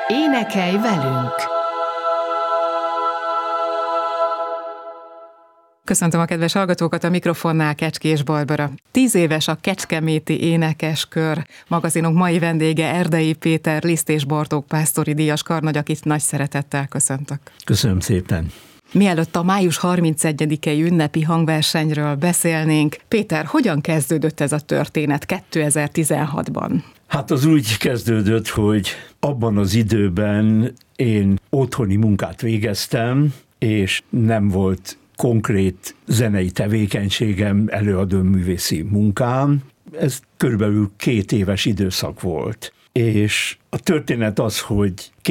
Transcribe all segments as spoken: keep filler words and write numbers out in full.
Énekelj velünk! Köszöntöm a kedves hallgatókat, a mikrofonnál Kecskés Barbara. Tíz éves a Kecskeméti Énekeskör. Magazinunk mai vendége Erdei Péter, Liszt és Bartók pásztori díjas karnagy, akit nagy szeretettel köszöntök. Köszönöm szépen. Mielőtt a május harmincegyedikei ünnepi hangversenyről beszélnénk, Péter, hogyan kezdődött ez a történet kétezer-tizenhatban? Hát az úgy kezdődött, hogy abban az időben én otthoni munkát végeztem, és nem volt konkrét zenei tevékenységem, előadóművészi munkám. Ez körülbelül két éves időszak volt. És a történet az, hogy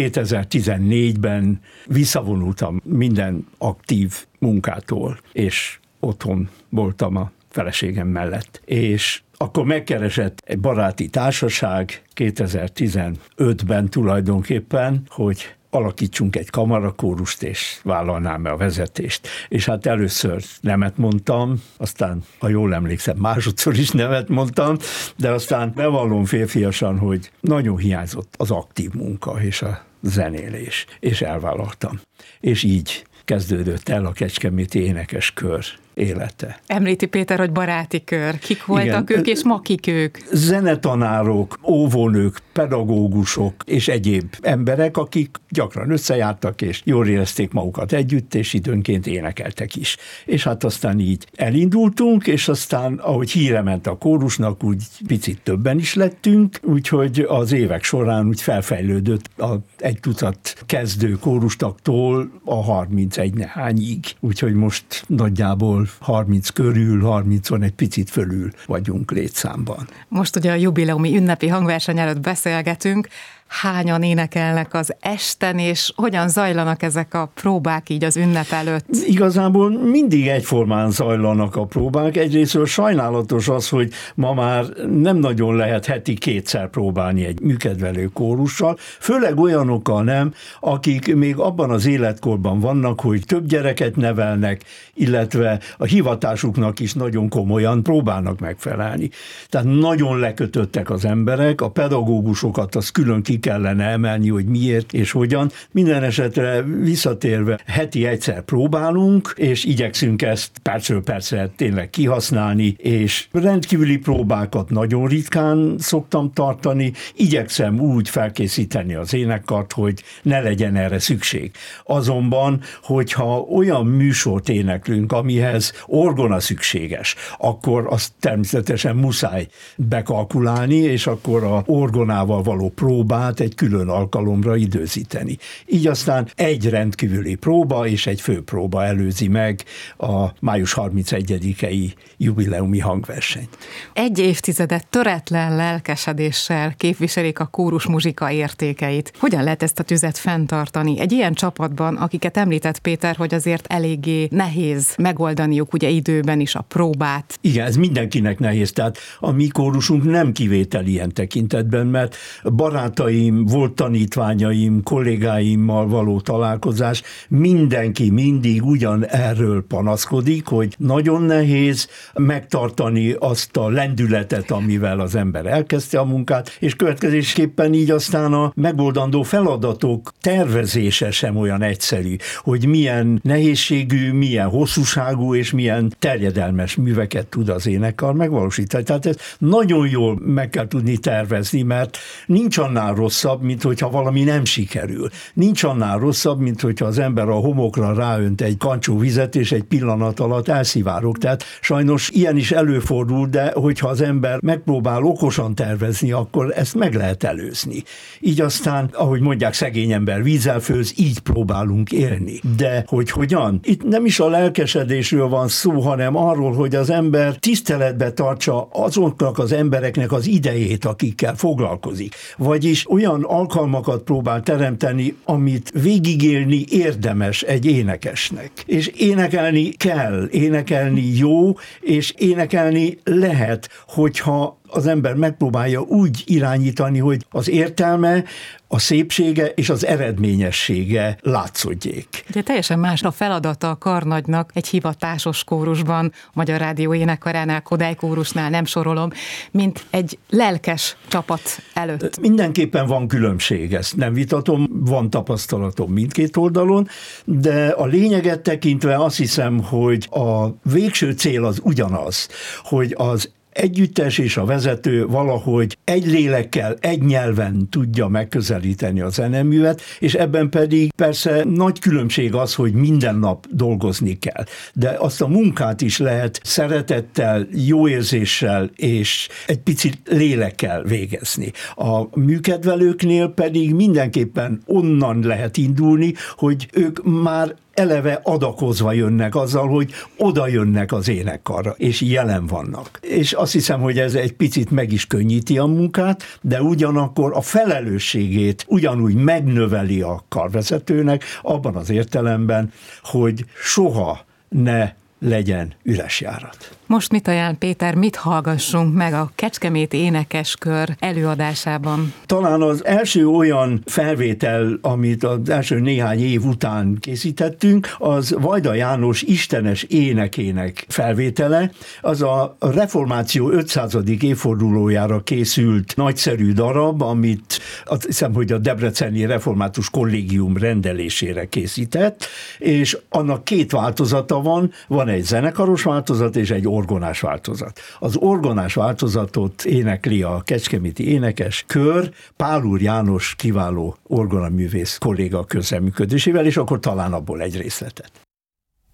kétezer-tizennégyben visszavonultam minden aktív munkától, és otthon voltam a feleségem mellett. És akkor megkeresett egy baráti társaság kétezer-tizenötben tulajdonképpen, hogy alakítsunk egy kamarakórust, és vállalnám-e a vezetést. És hát először nemet mondtam, aztán, ha jól emlékszem, másodszor is nemet mondtam, de aztán bevallom férfiasan, hogy nagyon hiányzott az aktív munka és a zenélés, és elvállaltam. És így kezdődött el a Kecskeméti Énekeskör élete. Említi Péter, hogy baráti kör. Kik voltak Igen. ők, és ma kik ők? Zenetanárok, óvónők, pedagógusok és egyéb emberek, akik gyakran összejártak, és jól érezték magukat együtt, és időnként énekeltek is. És hát aztán így elindultunk, és aztán, ahogy híre ment a kórusnak, úgy picit többen is lettünk, úgyhogy az évek során úgy felfejlődött a egy tucat kezdő kórustaktól a harmincegy nehányig. Úgyhogy most nagyjából harminc körül, harmincon egy picit fölül vagyunk létszámban. Most ugye a jubileumi ünnepi hangverseny előtt beszélgetünk. Hányan énekelnek az esten, és hogyan zajlanak ezek a próbák így az ünnep előtt? Igazából mindig egyformán zajlanak a próbák. Egyrésztről sajnálatos az, hogy ma már nem nagyon lehet heti kétszer próbálni egy műkedvelő kórussal, főleg olyanokkal nem, akik még abban az életkorban vannak, hogy több gyereket nevelnek, illetve a hivatásuknak is nagyon komolyan próbálnak megfelelni. Tehát nagyon lekötöttek az emberek, a pedagógusokat az külön ki kellene emelni, hogy miért és hogyan. Minden esetre visszatérve heti egyszer próbálunk, és igyekszünk ezt percről percre tényleg kihasználni, és rendkívüli próbákat nagyon ritkán szoktam tartani, igyekszem úgy felkészíteni az énekkart, hogy ne legyen erre szükség. Azonban, hogyha olyan műsort éneklünk, amihez orgona szükséges, akkor azt természetesen muszáj bekalkulálni, és akkor a orgonával való próbát egy külön alkalomra időzíteni. Így aztán egy rendkívüli próba és egy főpróba előzi meg a május harmincegyedikei jubileumi hangversenyt. Egy évtizedet töretlen lelkesedéssel képviselik a kórus muzsika értékeit. Hogyan lehet ezt a tüzet fenntartani egy ilyen csapatban, akiket említett Péter, hogy azért eléggé nehéz megoldaniuk ugye időben is a próbát? Igen, ez mindenkinek nehéz, tehát a mi kórusunk nem kivétel ilyen tekintetben, mert barátaim, volt tanítványaim, kollégáimmal való találkozás, mindenki mindig ugyan erről panaszkodik, hogy nagyon nehéz megtartani azt a lendületet, amivel az ember elkezdte a munkát, és következésképpen így aztán a megoldandó feladatok tervezése sem olyan egyszerű, hogy milyen nehézségű, milyen hosszúságú és milyen terjedelmes műveket tud az énekkar megvalósítani. Tehát ezt nagyon jól meg kell tudni tervezni, mert nincs annál rosszabb, mint hogyha valami nem sikerül. Nincs annál rosszabb, mint hogyha az ember a homokra ráönt egy kancsó vizet, és egy pillanat alatt elszivárog. Tehát sajnos ilyen is előfordul, de hogyha az ember megpróbál okosan tervezni, akkor ezt meg lehet előzni. Így aztán, ahogy mondják, szegény ember vízzel főz, így próbálunk élni. De hogy hogyan? Itt nem is a lelkesedésről van szó, hanem arról, hogy az ember tiszteletbe tartsa azoknak az embereknek az idejét, akikkel foglalkozik. Vagyis olyan alkalmakat próbál teremteni, amit végigélni érdemes egy énekesnek. És énekelni kell, énekelni jó, és énekelni lehet, hogyha az ember megpróbálja úgy irányítani, hogy az értelme, a szépsége és az eredményessége látszódjék. Ugye teljesen más a feladata a karnagynak egy hivatásos kórusban, Magyar Rádió énekkaránál, Kodály kórusnál, nem sorolom, mint egy lelkes csapat előtt. Mindenképpen van különbség, ezt nem vitatom, van tapasztalatom mindkét oldalon, de a lényeget tekintve azt hiszem, hogy a végső cél az ugyanaz, hogy az együttes és a vezető valahogy egy lélekkel, egy nyelven tudja megközelíteni a zeneművet, és ebben pedig persze nagy különbség az, hogy minden nap dolgozni kell. De azt a munkát is lehet szeretettel, jó érzéssel és egy picit lélekkel végezni. A műkedvelőknél pedig mindenképpen onnan lehet indulni, hogy ők már eleve adakozva jönnek azzal, hogy oda jönnek az énekkarra, és jelen vannak. És azt hiszem, hogy ez egy picit meg is könnyíti a munkát, de ugyanakkor a felelősségét ugyanúgy megnöveli a karvezetőnek, abban az értelemben, hogy soha ne legyen üres járat. Most mit ajánl Péter, mit hallgassunk meg a Kecskeméti Énekeskör előadásában? Talán az első olyan felvétel, amit az első néhány év után készítettünk, az Vajda János istenes énekének felvétele, az a reformáció ötszázadik évfordulójára készült nagyszerű darab, amit azt hiszem, hogy a Debreceni Református Kollégium rendelésére készített, és annak két változata van, van egy zenekaros változat és egy orgonás változat. Az orgonás változatot énekli a Kecskeméti Énekes Kör, Pálúr János kiváló orgonaművész kolléga közreműködésével, és akkor talán abból egy részletet.